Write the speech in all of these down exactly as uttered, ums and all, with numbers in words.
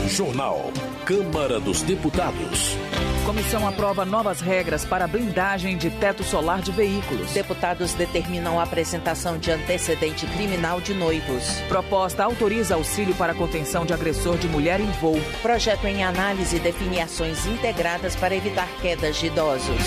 Jornal. Câmara dos Deputados. Comissão aprova novas regras para blindagem de teto solar de veículos. Deputados determinam a apresentação de antecedente criminal de noivos. Proposta autoriza auxílio para contenção de agressor de mulher em voo. Projeto em análise define ações integradas para evitar quedas de idosos.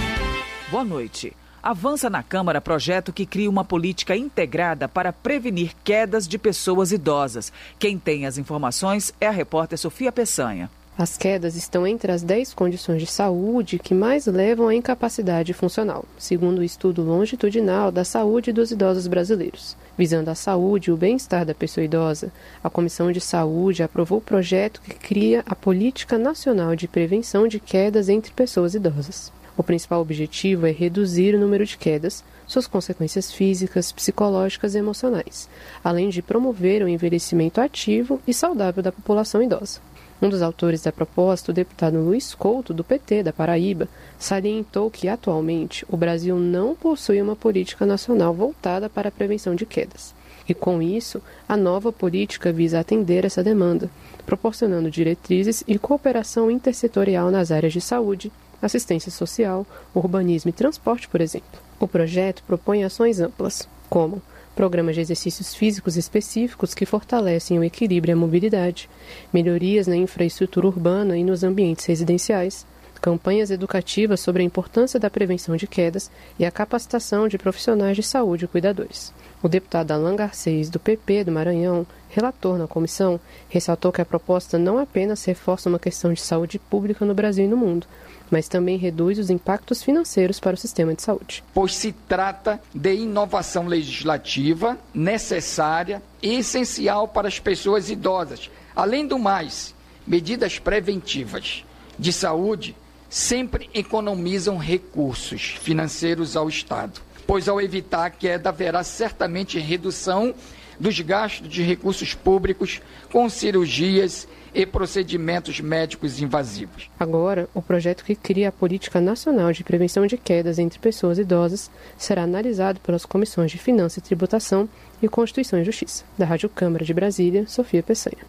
Boa noite. Avança na Câmara projeto que cria uma política integrada para prevenir quedas de pessoas idosas. Quem tem as informações é a repórter Sofia Peçanha. As quedas estão entre as dez condições de saúde que mais levam à incapacidade funcional, segundo o estudo longitudinal da saúde dos idosos brasileiros. Visando a saúde e o bem-estar da pessoa idosa, a Comissão de Saúde aprovou o projeto que cria a Política Nacional de Prevenção de Quedas entre Pessoas Idosas. O principal objetivo é reduzir o número de quedas, suas consequências físicas, psicológicas e emocionais, além de promover o envelhecimento ativo e saudável da população idosa. Um dos autores da proposta, o deputado Luiz Couto, do P T da Paraíba, salientou que, atualmente, o Brasil não possui uma política nacional voltada para a prevenção de quedas. E, com isso, a nova política visa atender essa demanda, proporcionando diretrizes e cooperação intersetorial nas áreas de saúde, assistência social, urbanismo e transporte, por exemplo. O projeto propõe ações amplas, como programas de exercícios físicos específicos que fortalecem o equilíbrio e a mobilidade, melhorias na infraestrutura urbana e nos ambientes residenciais, campanhas educativas sobre a importância da prevenção de quedas e a capacitação de profissionais de saúde e cuidadores. O deputado Alan Garcês, do P P do Maranhão, relator na comissão, ressaltou que a proposta não apenas reforça uma questão de saúde pública no Brasil e no mundo, mas também reduz os impactos financeiros para o sistema de saúde. Pois se trata de inovação legislativa necessária e essencial para as pessoas idosas. Além do mais, medidas preventivas de saúde sempre economizam recursos financeiros ao Estado, pois ao evitar a queda haverá certamente redução dos gastos de recursos públicos com cirurgias e procedimentos médicos invasivos. Agora, o projeto que cria a Política Nacional de Prevenção de Quedas entre Pessoas Idosas será analisado pelas Comissões de Finanças e Tributação e Constituição e Justiça. Da Rádio Câmara de Brasília, Sofia Peçanha.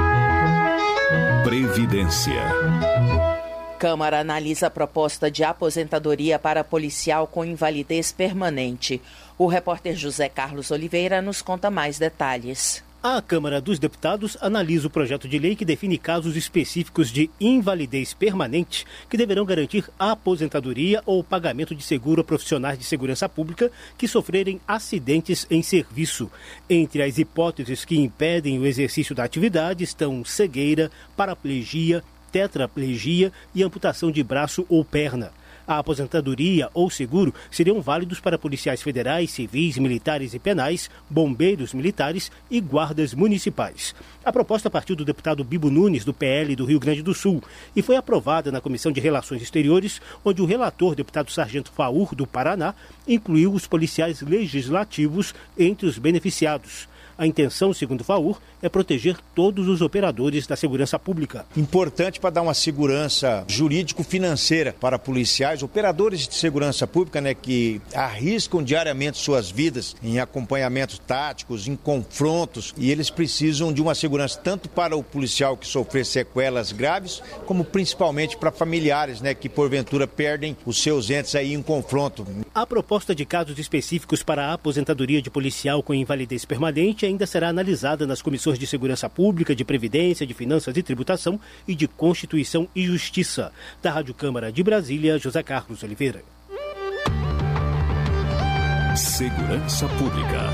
Previdência. Câmara analisa a proposta de aposentadoria para policial com invalidez permanente. O repórter José Carlos Oliveira nos conta mais detalhes. A Câmara dos Deputados analisa o projeto de lei que define casos específicos de invalidez permanente que deverão garantir a aposentadoria ou pagamento de seguro a profissionais de segurança pública que sofrerem acidentes em serviço. Entre as hipóteses que impedem o exercício da atividade estão cegueira, paraplegia, tetraplegia e amputação de braço ou perna. A aposentadoria ou seguro seriam válidos para policiais federais, civis, militares e penais, bombeiros militares e guardas municipais. A proposta partiu do deputado Bibo Nunes, do P L do Rio Grande do Sul, e foi aprovada na Comissão de Relações Exteriores, onde o relator, deputado Sargento Faur, do Paraná, incluiu os policiais legislativos entre os beneficiados. A intenção, segundo Faur, é proteger todos os operadores da segurança pública. Importante para dar uma segurança jurídico-financeira para policiais, operadores de segurança pública, né, que arriscam diariamente suas vidas em acompanhamentos táticos, em confrontos, e eles precisam de uma segurança tanto para o policial que sofrer sequelas graves, como principalmente para familiares, né, que porventura perdem os seus entes aí em confronto. A proposta de casos específicos para a aposentadoria de policial com invalidez permanente ainda será analisada nas comissões de Segurança Pública, de Previdência, de Finanças e Tributação e de Constituição e Justiça. Da Rádio Câmara de Brasília, José Carlos Oliveira. Segurança Pública.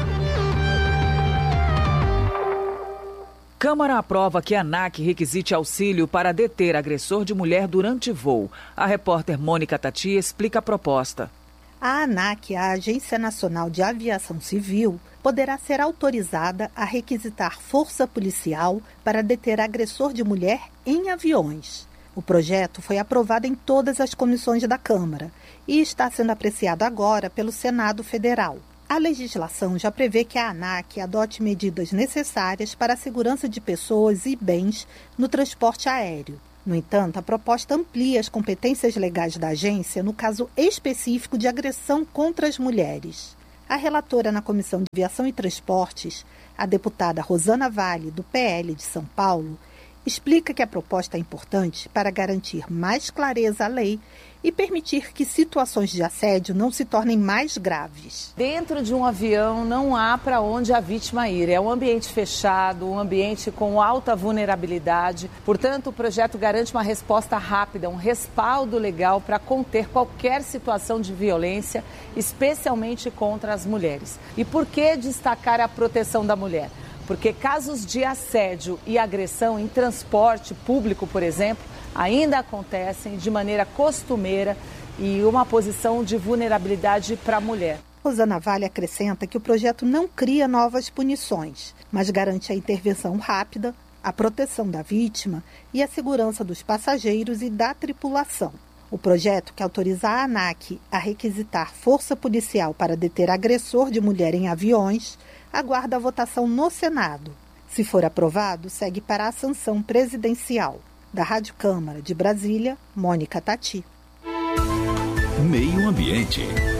Câmara aprova que a ANAC requisite auxílio para deter agressor de mulher durante voo. A repórter Mônica Tati explica a proposta. A ANAC, a Agência Nacional de Aviação Civil, poderá ser autorizada a requisitar força policial para deter agressor de mulher em aviões. O projeto foi aprovado em todas as comissões da Câmara e está sendo apreciado agora pelo Senado Federal. A legislação já prevê que a ANAC adote medidas necessárias para a segurança de pessoas e bens no transporte aéreo. No entanto, a proposta amplia as competências legais da agência no caso específico de agressão contra as mulheres. A relatora na Comissão de Aviação e Transportes, a deputada Rosana Vale, do P L de São Paulo, explica que a proposta é importante para garantir mais clareza à lei e permitir que situações de assédio não se tornem mais graves. Dentro de um avião não há para onde a vítima ir. É um ambiente fechado, um ambiente com alta vulnerabilidade. Portanto, o projeto garante uma resposta rápida, um respaldo legal para conter qualquer situação de violência, especialmente contra as mulheres. E por que destacar a proteção da mulher? Porque casos de assédio e agressão em transporte público, por exemplo, ainda acontecem de maneira costumeira e uma posição de vulnerabilidade para a mulher. Rosana Vale acrescenta que o projeto não cria novas punições, mas garante a intervenção rápida, a proteção da vítima e a segurança dos passageiros e da tripulação. O projeto, que autoriza a ANAC a requisitar força policial para deter agressor de mulher em aviões, aguarda a votação no Senado. Se for aprovado, segue para a sanção presidencial. Da Rádio Câmara de Brasília, Mônica Tati. Meio Ambiente.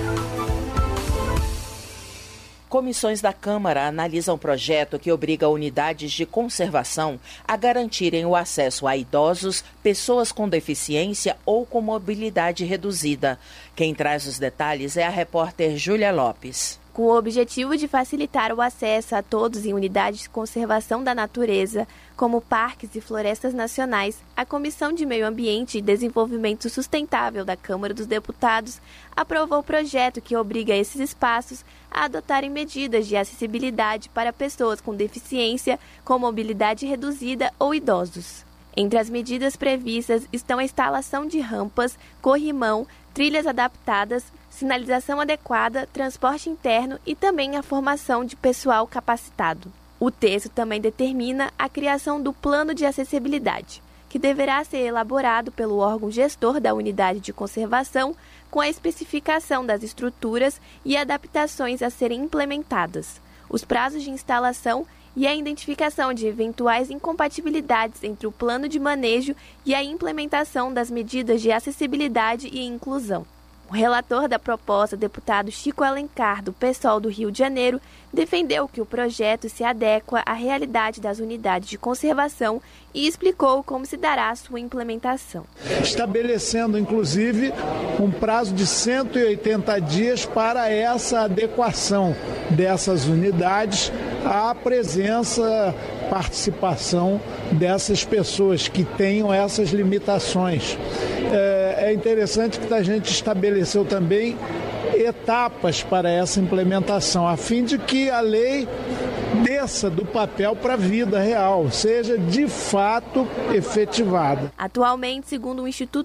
Comissões da Câmara analisam um projeto que obriga unidades de conservação a garantirem o acesso a idosos, pessoas com deficiência ou com mobilidade reduzida. Quem traz os detalhes é a repórter Júlia Lopes. Com o objetivo de facilitar o acesso a todos em unidades de conservação da natureza, como parques e florestas nacionais, a Comissão de Meio Ambiente e Desenvolvimento Sustentável da Câmara dos Deputados aprovou o projeto que obriga esses espaços a adotarem medidas de acessibilidade para pessoas com deficiência, com mobilidade reduzida ou idosos. Entre as medidas previstas estão a instalação de rampas, corrimão, trilhas adaptadas, sinalização adequada, transporte interno e também a formação de pessoal capacitado. O texto também determina a criação do Plano de Acessibilidade, que deverá ser elaborado pelo órgão gestor da unidade de conservação, com a especificação das estruturas e adaptações a serem implementadas, os prazos de instalação e a identificação de eventuais incompatibilidades entre o plano de manejo e a implementação das medidas de acessibilidade e inclusão. O relator da proposta, deputado Chico Alencar, do PSOL do Rio de Janeiro, defendeu que o projeto se adequa à realidade das unidades de conservação e explicou como se dará a sua implementação. Estabelecendo, inclusive, um prazo de cento e oitenta dias para essa adequação dessas unidades à presença, participação dessas pessoas que tenham essas limitações. É interessante que a gente estabeleceu também etapas para essa implementação, a fim de que a lei desça do papel para a vida real, seja de fato efetivada. Atualmente, segundo o Instituto